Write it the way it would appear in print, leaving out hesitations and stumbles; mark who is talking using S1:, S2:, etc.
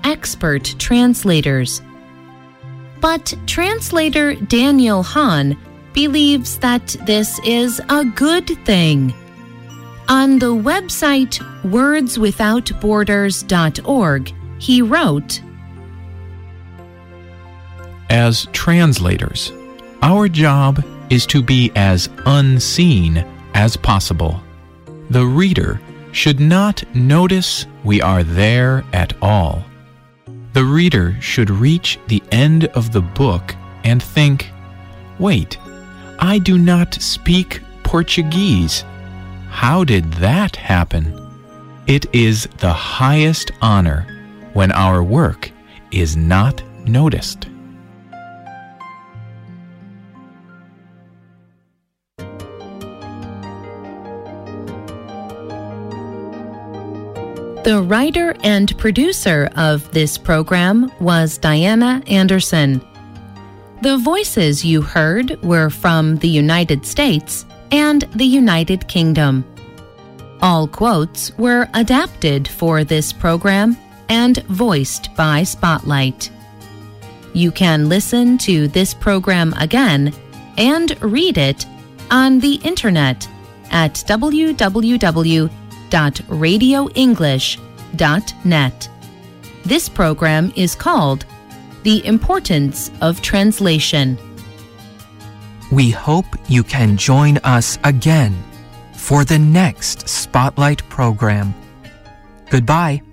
S1: expert translators. But translator Daniel Hahn believes that this is a good thing. On the website wordswithoutborders.org, he wrote,
S2: As translators, our job is to be as unseen as possible. The reader should not notice we are there at all. The reader should reach the end of the book and think, wait, I do not speak Portuguese. How did that happen? It is the highest honor when our work is not noticed.
S1: The writer and producer of this program was Diana Anderson. The voices you heard were from the United States and the United Kingdom. All quotes were adapted for this program and voiced by Spotlight. You can listen to this program again and read it on the internet at www.radioenglish.net. This program is called The Importance of Translation.
S3: We hope you can join us again for the next Spotlight program. Goodbye.